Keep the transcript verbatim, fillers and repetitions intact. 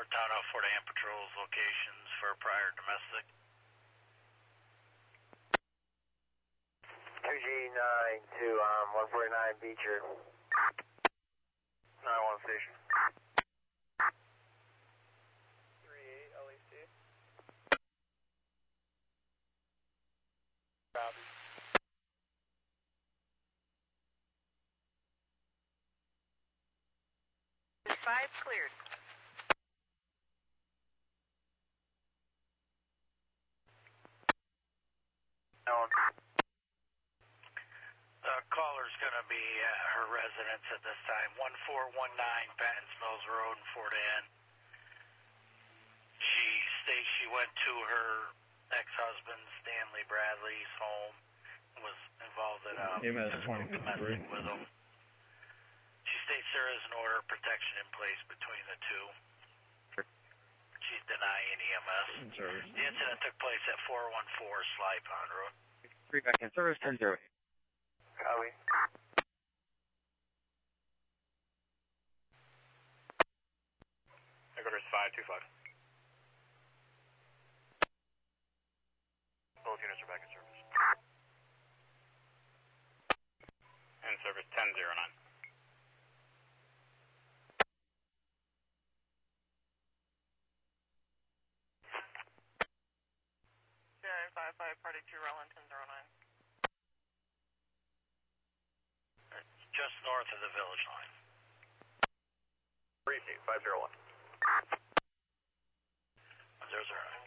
Town of Fort Ann patrols locations for prior domestic. two G nine to um, one forty-nine Beecher. nine one station. three eight L E C. Copy. five cleared. No. The caller's going to be at her residence at this time, one four one nine Pattons Mills Road in Fort Ann. She states she went to her ex-husband, Stanley Bradley's home, and was involved in a physical domestic with him. She states there is an order of protection in place between the two. She's denying E M S. Service. The incident took place at four one four Sly Pond Road. Three back in service, ten zero. Copy. Headquarters five two five. Both units are back in service. In service ten zero nine. zero five five, party two, Roland, ten zero nine. Just north of the village line. Repeat, five zero one. There's our